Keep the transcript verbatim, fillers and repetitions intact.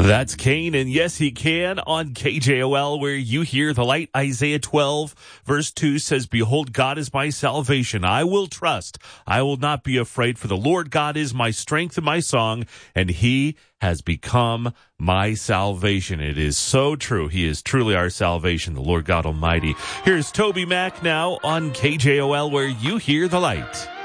That's Cain, and yes, he can on K J O L, where you hear the light. Isaiah twelve, verse two says, "Behold, God is my salvation. I will trust. I will not be afraid, for the Lord God is my strength and my song, and he has become my salvation." It is so true. He is truly our salvation, the Lord God Almighty. Here's Toby Mac now on K J O L, where you hear the light.